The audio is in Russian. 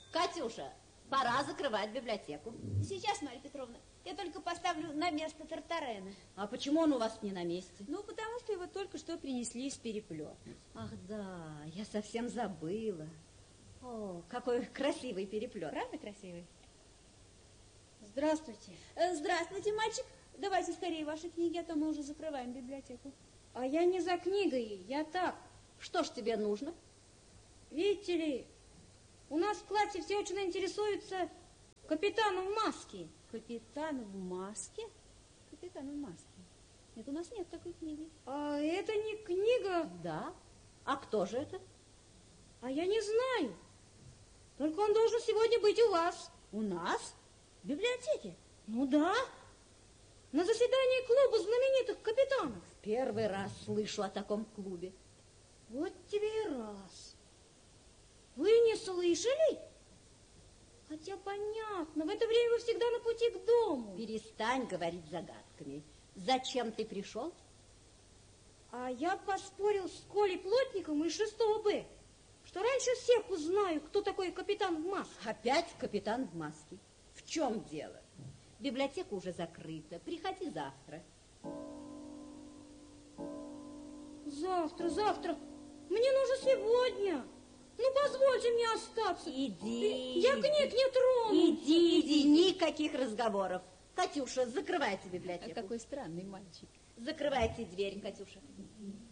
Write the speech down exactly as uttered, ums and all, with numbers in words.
Катюша, пора закрывать библиотеку. Сейчас, Марья Петровна, я только поставлю на место Тартарена. А почему он у вас не на месте? Ну, потому что его только что принесли из переплета. Ах да, я совсем забыла. О, какой красивый переплет. Правда красивый? Здравствуйте. Э, здравствуйте, мальчик. Давайте скорее ваши книги, а то мы уже закрываем библиотеку. А я не за книгой, я так. Что ж тебе нужно? Видите ли, у нас в классе все очень интересуются капитаном в маске. Капитан в маске? Капитан в маске? Нет, у нас нет такой книги. А это не книга. Да. А кто же это? А я не знаю. Только он должен сегодня быть у вас. У нас? В библиотеке? Ну да. На заседании клуба знаменитых капитанов. Первый раз слышу о таком клубе. Вот тебе и раз. Вы не слышали? Хотя понятно, в это время вы всегда на пути к дому. Перестань говорить загадками. Зачем ты пришел? А я поспорил с Колей Плотником из шестого Б, что раньше всех узнаю, кто такой капитан в маске. Опять капитан в маске. В чем дело? Библиотека уже закрыта. Приходи завтра. Завтра, завтра. Мне нужно сегодня. Ну, позвольте мне остаться. Иди. Я книг не трону. Иди, иди. Никаких разговоров. Катюша, закрывайте библиотеку. А какой странный мальчик. Закрывайте дверь, Катюша.